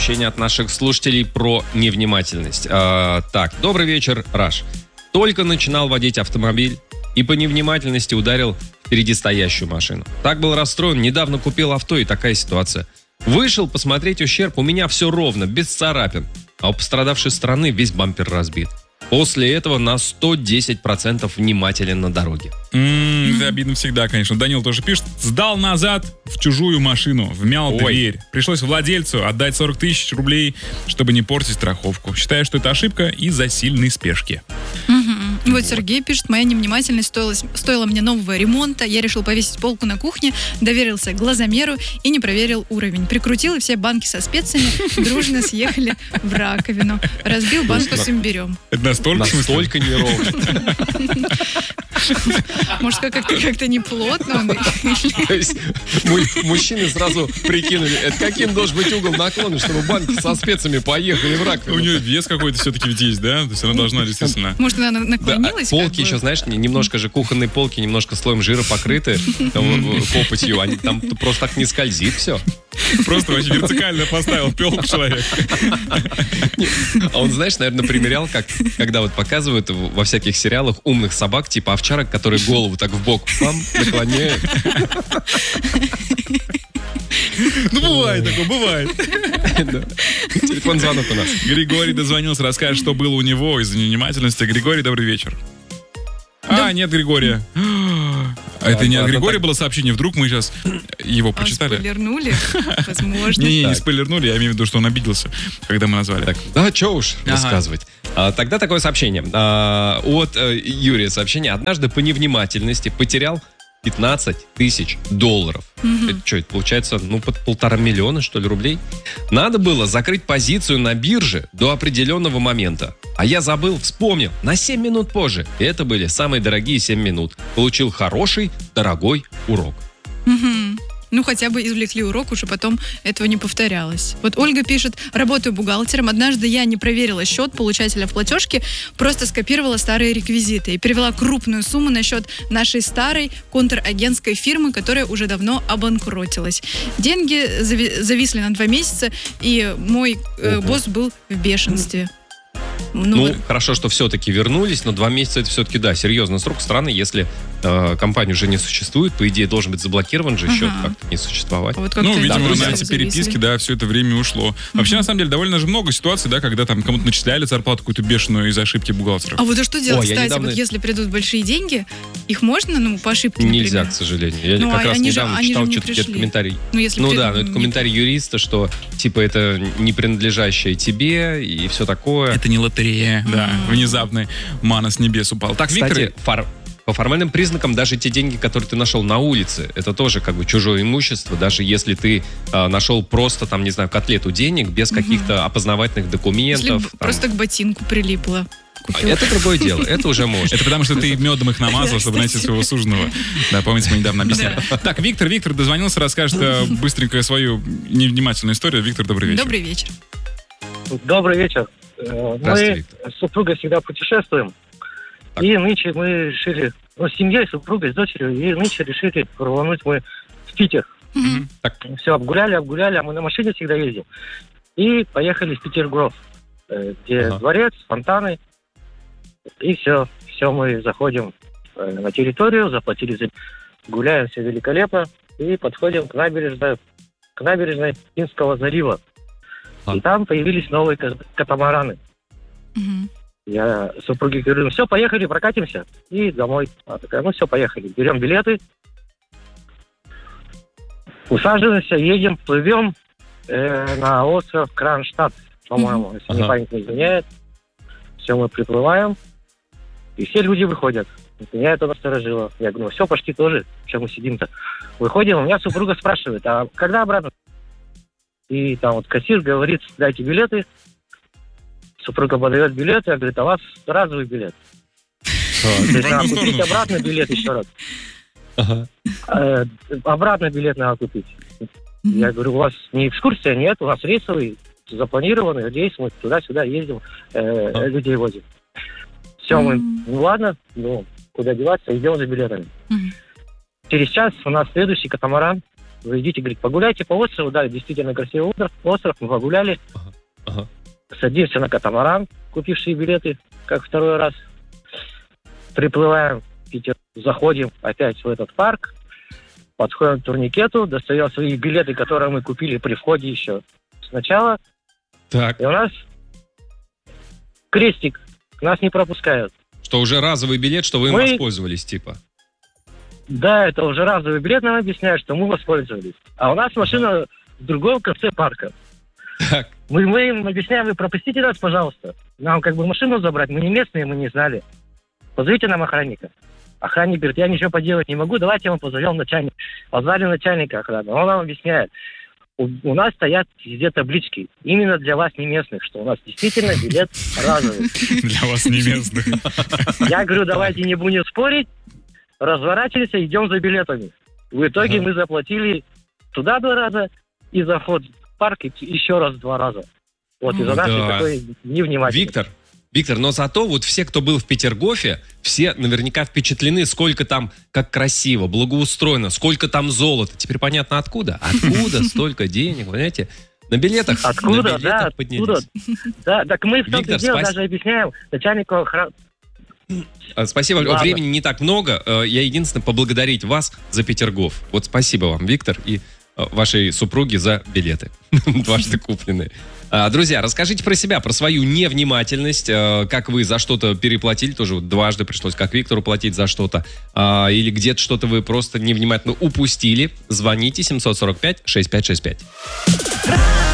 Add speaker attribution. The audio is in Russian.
Speaker 1: сообщение от наших слушателей про невнимательность. Так, добрый вечер, Раш. Только начинал водить автомобиль и по невнимательности ударил впереди стоящую машину. Так был расстроен, недавно купил авто, и такая ситуация. Вышел посмотреть ущерб, у меня все ровно, без царапин. А у пострадавшей стороны весь бампер разбит. После этого на 110% внимателен на дороге.
Speaker 2: Это обидно всегда, конечно. Данил тоже пишет. Сдал назад в чужую машину, вмял дверь. Пришлось владельцу отдать 40 тысяч рублей, чтобы не портить страховку. Считаю, что это ошибка из-за сильной спешки.
Speaker 3: Вот Сергей пишет, моя невнимательность стоила мне нового ремонта. Я решил повесить полку на кухне, доверился глазомеру и не проверил уровень. Прикрутил, и все банки со специями дружно съехали в раковину. Разбил банку с имбирем.
Speaker 2: Это настолько
Speaker 1: неровно.
Speaker 3: Может, как-то не плотно.
Speaker 1: То есть мужчины сразу прикинули, это каким должен быть угол наклона, чтобы банки со специями поехали в раковину.
Speaker 2: У нее вес какой-то все-таки ведь есть, да? То есть она должна действительно...
Speaker 3: Может, она наклонилась?
Speaker 1: Полки еще, знаешь, немножко же кухонные полки, немножко слоем жира покрыты копотью. Они там просто так не скользит все.
Speaker 2: Просто вообще вертикально поставил пелку человек.
Speaker 1: А он, знаешь, наверное, примерял, когда вот показывают во всяких сериалах умных собак, типа овчарок, которые голову так в бок наклоняют.
Speaker 2: Ну, бывает такое, бывает.
Speaker 1: Телефон-звонок у нас.
Speaker 2: Григорий дозвонился, расскажет, что было у него из-за невнимательности. Григорий, добрый вечер. Нет Григория. Это не от Григория было сообщение, вдруг мы сейчас его прочитали.
Speaker 3: Спойлернули? Возможно.
Speaker 2: Не спойлернули, я имею в виду, что он обиделся, когда мы назвали.
Speaker 1: Так, да, что уж рассказывать. Тогда такое сообщение. От Юрия сообщение. Однажды по невнимательности потерял $15 тысяч. Это что, это получается, под 1,5 миллиона, что ли, рублей? Надо было закрыть позицию на бирже до определенного момента. А я забыл, вспомнил, на 7 минут позже. Это были самые дорогие 7 минут. Получил хороший, дорогой урок.
Speaker 3: Ну, хотя бы извлекли урок, уже потом этого не повторялось. Вот Ольга пишет, работаю бухгалтером. Однажды я не проверила счет получателя в платежке, просто скопировала старые реквизиты и перевела крупную сумму на счет нашей старой контрагентской фирмы, которая уже давно обанкротилась. Деньги зависли на 2 месяца, и мой босс был в бешенстве.
Speaker 1: Хорошо, что все-таки вернулись, но 2 месяца это все-таки, да, серьезный срок. Странно, если компания уже не существует, по идее, должен быть заблокирован же счет, как-то не существовать.
Speaker 2: Видимо, на эти переписки, да, все это время ушло. Вообще, на самом деле, довольно же много ситуаций, да, когда там кому-то начисляли зарплату какую-то бешеную из-за ошибки бухгалтера.
Speaker 3: А вот что делать, кстати, вот если придут большие деньги, их можно, по ошибке, например?
Speaker 1: Нельзя, к сожалению. Я как раз недавно читал что-то, где-то комментарий. Это комментарий юриста, что, типа, это не принадлежащее тебе и все такое.
Speaker 2: Это не лотерея, да, внезапный мана с небес упал. Так,
Speaker 1: кстати, по формальным признакам даже те деньги, которые ты нашел на улице, это тоже как бы чужое имущество, даже если ты нашел просто, там, не знаю, котлету денег без каких-то опознавательных документов.
Speaker 3: Если просто к ботинку прилипло.
Speaker 1: Это другое дело, это уже можно.
Speaker 2: Это потому, что ты медом их намазал, чтобы найти своего суженого. Да, помните, мы недавно объясняли. Так, Виктор дозвонился, расскажет быстренько свою невнимательную историю. Виктор, добрый вечер.
Speaker 3: Добрый вечер.
Speaker 4: Добрый вечер. Мы с супругой всегда путешествуем. Так. И нынче мы решили, с семьей, с супругой, с дочерью, и нынче решили рвануть мы в Питер.
Speaker 1: Так.
Speaker 4: Все, обгуляли, а мы на машине всегда ездим. И поехали в Петергоф, где дворец, фонтаны. И все, мы заходим на территорию, заплатили за... Гуляем, все великолепно. И подходим к набережной Финского залива. И там появились новые катамараны. Я супруге говорю, все, поехали, прокатимся. И домой. Она такая, все, поехали. Берем билеты. Усаживаемся, едем, плывем на остров Кронштадт, по-моему, если мне память не изменяет. Все, мы приплываем. И все люди выходят. Меня это насторожило. Я говорю, все, почти тоже. Чем мы сидим-то? Выходим, у меня супруга спрашивает, а когда обратно? И там вот кассир говорит, дайте билеты. Супруга подает билеты, говорит, а у вас разовый билет. Надо купить обратный билет еще раз. Обратный билет надо купить. Я говорю, у вас не экскурсия, нет, у нас рейсовый, запланированный рейс, мы туда-сюда ездим, людей возим. Все, мы, ладно, куда деваться, идем за билетами. Через час у нас следующий катамаран, вы идите, говорит, погуляйте по острову, да, действительно красивый остров, мы погуляли,
Speaker 1: Ага.
Speaker 4: садимся на катамаран, купившие билеты, как второй раз, приплываем в Питер, заходим опять в этот парк, подходим к турникету, достаем свои билеты, которые мы купили при входе еще сначала,
Speaker 1: Так,
Speaker 4: и у нас крестик, нас не пропускают.
Speaker 1: что уже разовый билет, что вы им
Speaker 4: Мы-
Speaker 1: воспользовались, типа.
Speaker 4: Да, это уже разовый билет нам объясняют, что мы воспользовались. А у нас машина в другом конце парка.
Speaker 1: Так,
Speaker 4: Мы им объясняем, вы пропустите нас, пожалуйста. Нам как бы машину забрать, мы не местные, мы не знали. Позовите нам охранника. Охранник говорит, я ничего поделать не могу, давайте мы позовем начальника. Позвали начальника охраны, он нам объясняет. У нас стоят везде таблички, именно для вас не местных, что у нас действительно билет разовый.
Speaker 2: Для вас не местных.
Speaker 4: Я говорю, давайте не будем спорить, разворачиваемся, идем за билетами. В итоге
Speaker 1: Ага.
Speaker 4: мы заплатили туда 2 раза и за вход в парк еще раз 2 раза. Вот из-за
Speaker 1: Да.
Speaker 4: нашей такой невнимательности.
Speaker 1: Виктор, но зато вот все, кто был в Петергофе, все наверняка впечатлены, сколько там, как красиво, благоустроено, сколько там золота. Теперь понятно, откуда? Откуда столько денег, понимаете? На билетах,
Speaker 4: Откуда,
Speaker 1: на билетах
Speaker 4: да,
Speaker 1: поднялись.
Speaker 4: откуда? Да, так мы в том-то
Speaker 1: Виктор,
Speaker 4: и дело
Speaker 1: спасибо.
Speaker 4: даже объясняем начальнику охраны.
Speaker 1: Спасибо,
Speaker 4: Ладно.
Speaker 1: времени не так много. Я единственное поблагодарить вас за Петергоф. Вот спасибо вам, Виктор, и вашей супруге за билеты, дважды купленные. Друзья, расскажите про себя, про свою невнимательность, как вы за что-то переплатили, тоже вот дважды пришлось, как Виктору платить за что-то, или где-то что-то вы просто невнимательно упустили. Звоните 745-6565.